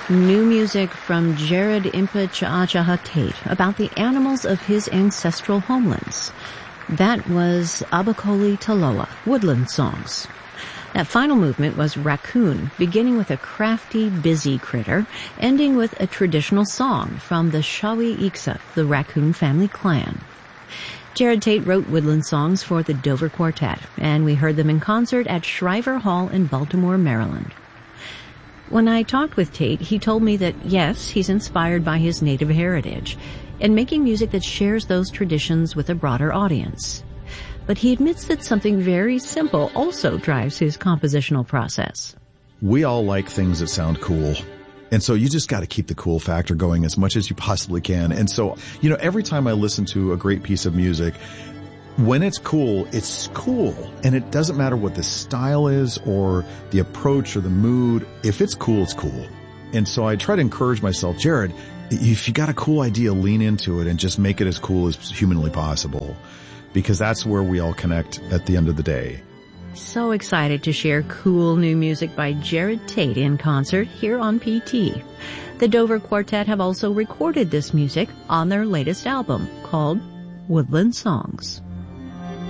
New music from Jared Impa Tate about the animals of his ancestral homelands. That was Abakoli Taloa, Woodland Songs. That final movement was Raccoon, beginning with a crafty, busy critter, ending with a traditional song from the Shawi Iksa, the raccoon family clan. Jared Tate wrote Woodland Songs for the Dover Quartet, and we heard them in concert at Shriver Hall in Baltimore, Maryland. When I talked with Tate, he told me that, yes, he's inspired by his native heritage and making music that shares those traditions with a broader audience. But he admits that something very simple also drives his compositional process. We all like things that sound cool. And so you just got to keep the cool factor going as much as you possibly can. And so, every time I listen to a great piece of music, when it's cool. And it doesn't matter what the style is or the approach or the mood. If it's cool, it's cool. And so I try to encourage myself, Jared, if you got a cool idea, lean into it and just make it as cool as humanly possible. Because that's where we all connect at the end of the day. So excited to share cool new music by Jared Tate in concert here on PT. The Dover Quartet have also recorded this music on their latest album called Woodland Songs.